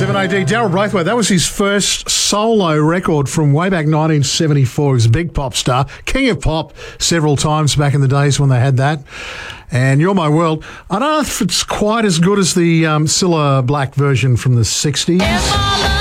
7 AD, Daryl Braithwaite, that was his first solo record from way back 1974. He was a big pop star, king of pop several times back in the days when they had that. And You're My World, I don't know if it's quite as good as the Cilla Black version from the 60s.